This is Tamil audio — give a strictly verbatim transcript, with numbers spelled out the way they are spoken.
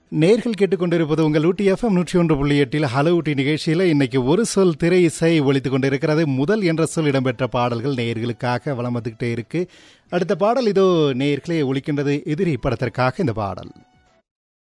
நேர்கள் கேட்டுக்கொண்டிருப்பது உங்கள் ஊட்டி எஃப்எம் நூற்றி ஒன்று புள்ளி எட்டில் ஹலோ ஊட்டி நிகழ்ச்சியில் இன்னைக்கு ஒரு சொல் திரை இசை ஒலித்துக் கொண்டிருக்கிறது. முதல் என்ற சொல் இடம்பெற்ற பாடல்கள் நேயர்களுக்காக வலம் வந்துகிட்டே இருக்கு. அடுத்த பாடல் இதோ நேயர்களே ஒலிக்கின்றது. எதிரி படத்திற்காக இந்த பாடல்.